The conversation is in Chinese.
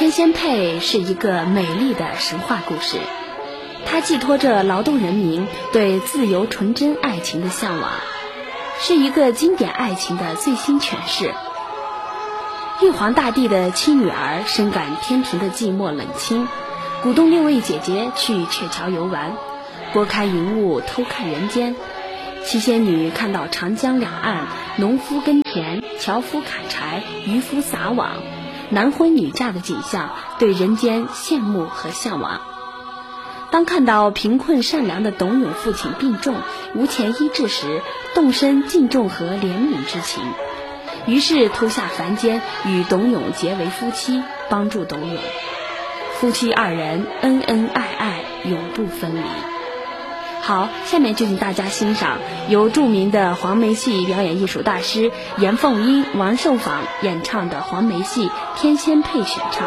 天仙配是一个美丽的神话故事，它寄托着劳动人民对自由纯真爱情的向往，是一个经典爱情的最新诠释。玉皇大帝的七女儿深感天庭的寂寞冷清，鼓动6位姐姐去鹊桥游玩，拨开云雾偷看人间。七仙女看到长江两岸农夫耕田，樵夫砍柴，渔夫撒网，男婚女嫁的景象，对人间羡慕和向往。当看到贫困善良的董永父亲病重无钱医治时，动身敬重和怜悯之情，于是投下凡间，与董永结为夫妻，帮助董永。夫妻二人恩恩爱爱，永不分离。好，下面就请大家欣赏由著名的黄梅戏表演艺术大师严凤英、王寿坊演唱的黄梅戏《天仙配》选唱。